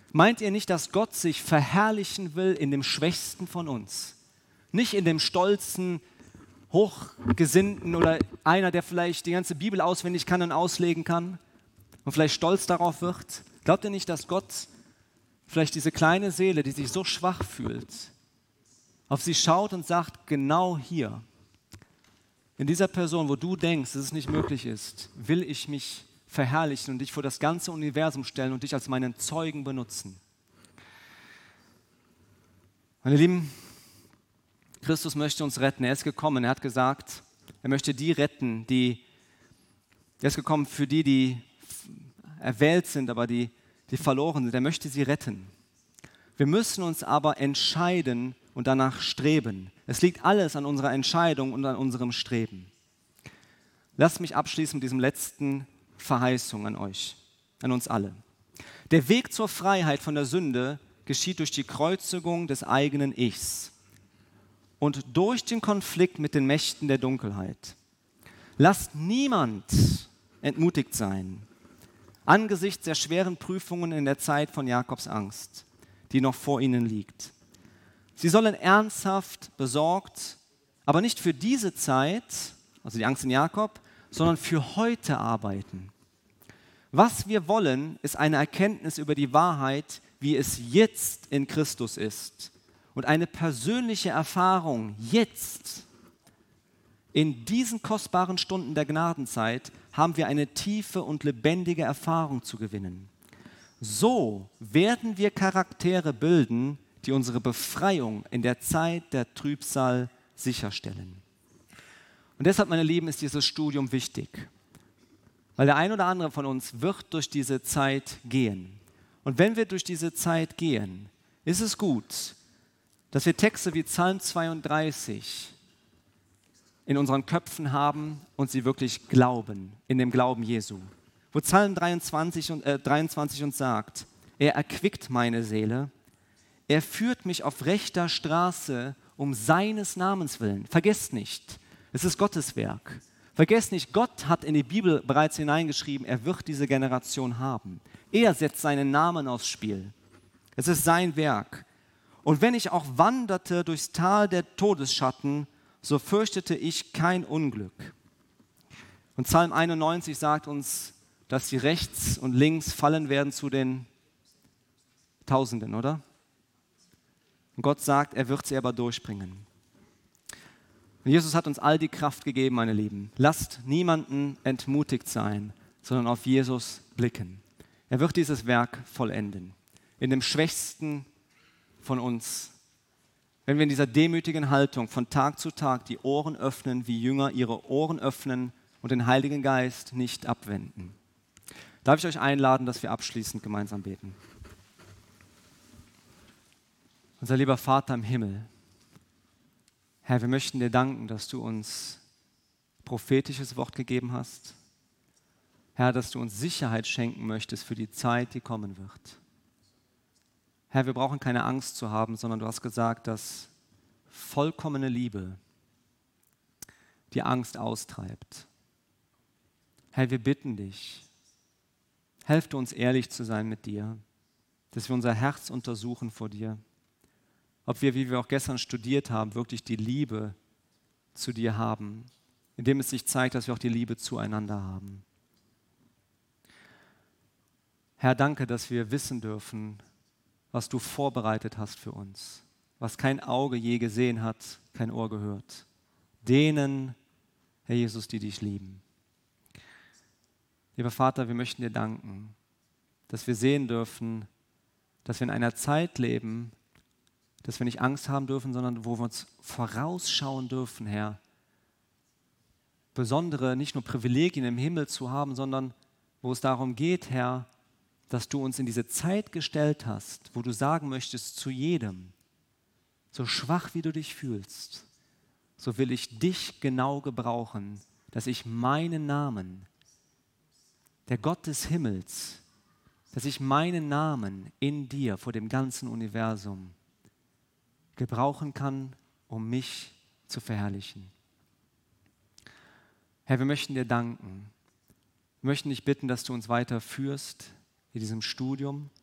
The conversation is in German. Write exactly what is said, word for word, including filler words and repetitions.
Meint ihr nicht, dass Gott sich verherrlichen will in dem Schwächsten von uns? Nicht in dem stolzen, hochgesinnten oder einer, der vielleicht die ganze Bibel auswendig kann und auslegen kann und vielleicht stolz darauf wird? Glaubt ihr nicht, dass Gott vielleicht diese kleine Seele, die sich so schwach fühlt, auf sie schaut und sagt, genau hier, in dieser Person, wo du denkst, dass es nicht möglich ist, will ich mich verherrlichen und dich vor das ganze Universum stellen und dich als meinen Zeugen benutzen. Meine Lieben, Christus möchte uns retten. Er ist gekommen, er hat gesagt, er möchte die retten, die, er ist gekommen für die, die erwählt sind, aber die, die verloren sind. Er möchte sie retten. Wir müssen uns aber entscheiden und danach streben. Es liegt alles an unserer Entscheidung und an unserem Streben. Lasst mich abschließen mit diesem letzten Verheißung an euch, an uns alle. Der Weg zur Freiheit von der Sünde geschieht durch die Kreuzigung des eigenen Ichs und durch den Konflikt mit den Mächten der Dunkelheit. Lasst niemand entmutigt sein, angesichts der schweren Prüfungen in der Zeit von Jakobs Angst, die noch vor ihnen liegt. Sie sollen ernsthaft besorgt, aber nicht für diese Zeit, also die Angst in Jakob, sondern für heute arbeiten. Was wir wollen, ist eine Erkenntnis über die Wahrheit, wie es jetzt in Christus ist. Und eine persönliche Erfahrung jetzt, in diesen kostbaren Stunden der Gnadenzeit, haben wir eine tiefe und lebendige Erfahrung zu gewinnen. So werden wir Charaktere bilden, die unsere Befreiung in der Zeit der Trübsal sicherstellen. Und deshalb, meine Lieben, ist dieses Studium wichtig. Weil der ein oder andere von uns wird durch diese Zeit gehen. Und wenn wir durch diese Zeit gehen, ist es gut, dass wir Texte wie Psalm zweiunddreißig in unseren Köpfen haben und sie wirklich glauben, in dem Glauben Jesu. Wo Psalm dreiundzwanzig, und, äh, dreiundzwanzig uns sagt, er erquickt meine Seele, er führt mich auf rechter Straße um seines Namens willen. Vergesst nicht, es ist Gottes Werk. Vergesst nicht, Gott hat in die Bibel bereits hineingeschrieben, er wird diese Generation haben. Er setzt seinen Namen aufs Spiel. Es ist sein Werk. Und wenn ich auch wanderte durchs Tal der Todesschatten, so fürchtete ich kein Unglück. Und Psalm einundneunzig sagt uns, dass sie rechts und links fallen werden zu den Tausenden, oder? Und Gott sagt, er wird sie aber durchbringen. Und Jesus hat uns all die Kraft gegeben, meine Lieben. Lasst niemanden entmutigt sein, sondern auf Jesus blicken. Er wird dieses Werk vollenden. In dem Schwächsten von uns. Wenn wir in dieser demütigen Haltung von Tag zu Tag die Ohren öffnen, wie Jünger ihre Ohren öffnen und den Heiligen Geist nicht abwenden. Darf ich euch einladen, dass wir abschließend gemeinsam beten? Unser lieber Vater im Himmel, Herr, wir möchten dir danken, dass du uns prophetisches Wort gegeben hast. Herr, dass du uns Sicherheit schenken möchtest für die Zeit, die kommen wird. Herr, wir brauchen keine Angst zu haben, sondern du hast gesagt, dass vollkommene Liebe die Angst austreibt. Herr, wir bitten dich, helf du uns ehrlich zu sein mit dir, dass wir unser Herz untersuchen vor dir, ob wir, wie wir auch gestern studiert haben, wirklich die Liebe zu dir haben, indem es sich zeigt, dass wir auch die Liebe zueinander haben. Herr, danke, dass wir wissen dürfen, was du vorbereitet hast für uns, was kein Auge je gesehen hat, kein Ohr gehört. Denen, Herr Jesus, die dich lieben. Lieber Vater, wir möchten dir danken, dass wir sehen dürfen, dass wir in einer Zeit leben, dass wir nicht Angst haben dürfen, sondern wo wir uns vorausschauen dürfen, Herr, besondere, nicht nur Privilegien im Himmel zu haben, sondern wo es darum geht, Herr, dass du uns in diese Zeit gestellt hast, wo du sagen möchtest zu jedem, so schwach wie du dich fühlst, so will ich dich genau gebrauchen, dass ich meinen Namen, der Gott des Himmels, dass ich meinen Namen in dir vor dem ganzen Universum gebrauchen kann, um mich zu verherrlichen. Herr, wir möchten dir danken. Wir möchten dich bitten, dass du uns weiter führst in diesem Studium,